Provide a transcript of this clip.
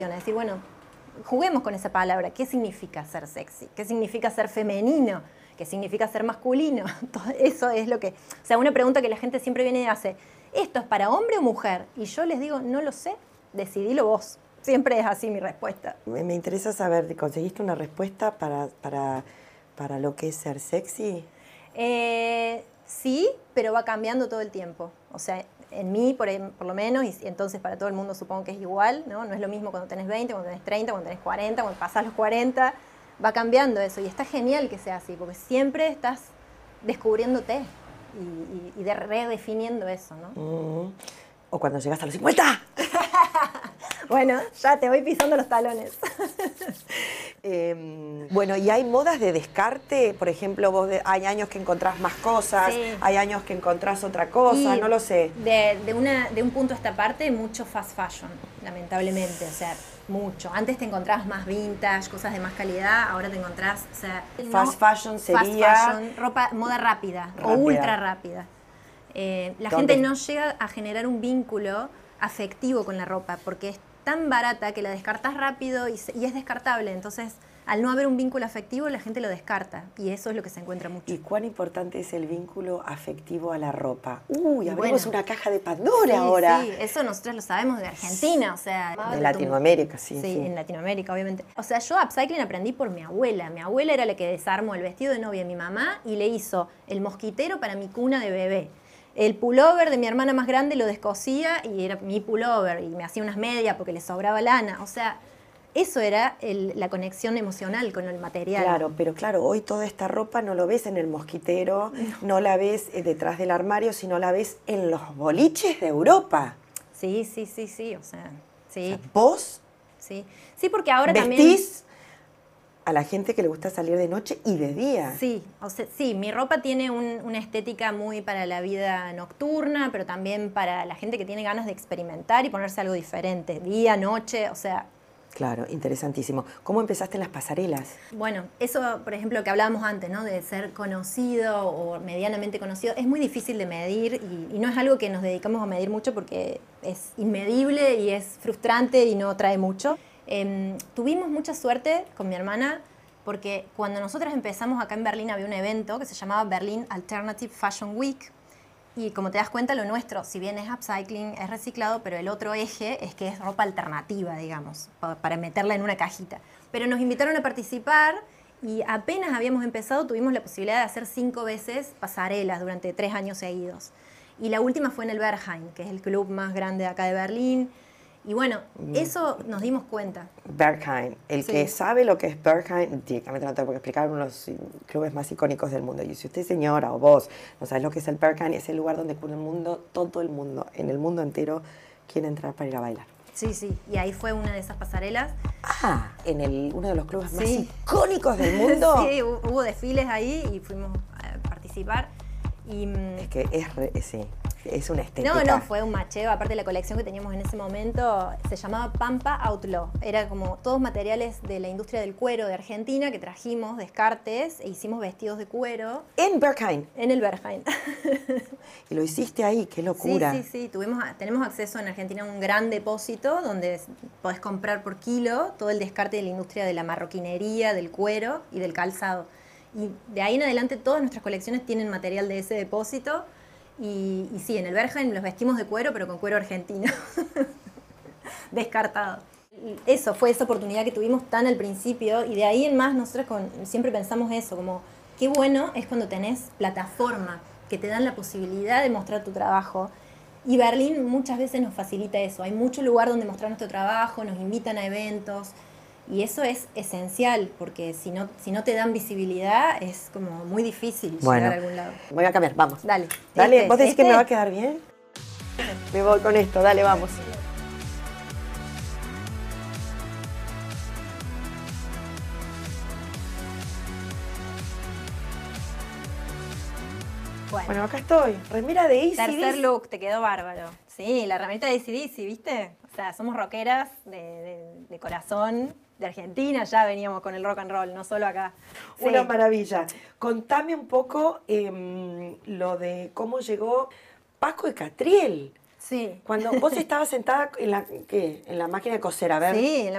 Decir, bueno, juguemos con esa palabra. ¿Qué significa ser sexy? ¿Qué significa ser femenino? ¿Qué significa ser masculino? Todo eso es lo que... O sea, una pregunta que la gente siempre viene y hace, ¿esto es para hombre o mujer? Y yo les digo, no lo sé, decidilo vos. Siempre es así mi respuesta. Me interesa saber, ¿conseguiste una respuesta para lo que es ser sexy? Sí, pero va cambiando todo el tiempo. O sea, en mí, por lo menos, y entonces para todo el mundo supongo que es igual, ¿no? No es lo mismo cuando tenés 20, cuando tenés 30, cuando tenés 40, cuando pasás los 40. Va cambiando eso y está genial que sea así, porque siempre estás descubriéndote y redefiniendo eso, ¿no? O cuando llegas a los 50. Bueno, ya te voy pisando los talones. Bueno, y hay modas de descarte, por ejemplo, hay años que encontrás más cosas, Sí. hay años que encontrás otra cosa, no lo sé. De un punto a esta parte, mucho fast fashion, lamentablemente, o sea, mucho. Antes te encontrabas más vintage, cosas de más calidad, ahora te encontrás, o sea... Fast fashion sería... Fast fashion, ropa, moda rápida. O ultra rápida. La gente no llega a generar un vínculo afectivo con la ropa, porque es tan barata que la descartas rápido y es descartable. Entonces, al no haber un vínculo afectivo, la gente lo descarta. Y eso es lo que se encuentra mucho. ¿Y cuán importante es el vínculo afectivo a la ropa? Uy, abrimos una caja de Pandora ahora. Sí, eso nosotros lo sabemos de Argentina, o sea... De Latinoamérica, sí. Sí, en Latinoamérica, obviamente. O sea, yo upcycling aprendí por mi abuela. Mi abuela era la que desarmó el vestido de novia de mi mamá y le hizo el mosquitero para mi cuna de bebé. El pullover de mi hermana más grande lo descosía y era mi pullover y me hacía unas medias porque le sobraba lana. O sea, eso era la conexión emocional con el material. Claro, pero claro, hoy toda esta ropa no lo ves en el mosquitero, no la ves detrás del armario, sino la ves en los boliches de Europa. Sí, o sea, sí. O sea, vos sí, porque ahora vestís a la gente que le gusta salir de noche y de día. Sí, o sea, sí, mi ropa tiene una estética muy para la vida nocturna, pero también para la gente que tiene ganas de experimentar y ponerse algo diferente, día, noche, o sea... Claro, interesantísimo. ¿Cómo empezaste en las pasarelas? Bueno, eso, por ejemplo, que hablábamos antes, ¿no? De ser conocido o medianamente conocido, es muy difícil de medir y no es algo que nos dedicamos a medir mucho porque es inmedible y es frustrante y no trae mucho. Tuvimos mucha suerte con mi hermana porque cuando nosotras empezamos acá en Berlín había un evento que se llamaba Berlin Alternative Fashion Week y como te das cuenta lo nuestro, si bien es upcycling, es reciclado, pero el otro eje es que es ropa alternativa, digamos, para meterla en una cajita. Pero nos invitaron a participar y apenas habíamos empezado tuvimos la posibilidad de hacer 5 veces pasarelas durante 3 años seguidos. Y la última fue en el Berghain, que es el club más grande de acá de Berlín. Y bueno, eso nos dimos cuenta. Berghain. El que sabe lo que es Berghain, directamente no tengo por qué explicar, uno de los clubes más icónicos del mundo. Y si usted, señora, o vos, no sabes lo que es el Berghain, es el lugar donde todo el mundo, en el mundo entero, quiere entrar para ir a bailar. Sí. Y ahí fue una de esas pasarelas. Ah, en uno de los clubes más icónicos del mundo. Sí, hubo desfiles ahí y fuimos a participar. Y, es que es una estética. No, fue un macheo. Aparte la colección que teníamos en ese momento se llamaba Pampa Outlaw. Era como todos materiales de la industria del cuero de Argentina que trajimos, descartes, e hicimos vestidos de cuero. ¿En Berghain? En el Berghain. Y lo hiciste ahí, qué locura. Sí. Tenemos acceso en Argentina a un gran depósito donde podés comprar por kilo todo el descarte de la industria de la marroquinería, del cuero y del calzado. Y de ahí en adelante todas nuestras colecciones tienen material de ese depósito. Y sí, en el Berghain los vestimos de cuero, pero con cuero argentino. Descartado. Eso fue esa oportunidad que tuvimos tan al principio y de ahí en más nosotros siempre pensamos eso, como qué bueno es cuando tenés plataforma, que te dan la posibilidad de mostrar tu trabajo. Y Berlín muchas veces nos facilita eso. Hay mucho lugar donde mostrar nuestro trabajo, nos invitan a eventos. Y eso es esencial, porque si no te dan visibilidad, es como muy difícil llegar a algún lado. Voy a cambiar, vamos. Dale. ¿Vos decís que me va a quedar bien? Me voy con esto, dale, vamos. Bueno, acá estoy. Remera de AC/DC. Tercer look, te quedó bárbaro. Sí, la remerita de AC/DC, ¿viste? O sea, somos rockeras de corazón, de Argentina, ya veníamos con el rock and roll, no solo acá. Una maravilla. Contame un poco lo de cómo llegó Paco y Catriel. Sí. Cuando vos estabas sentada en la máquina de coser, a ver. Sí,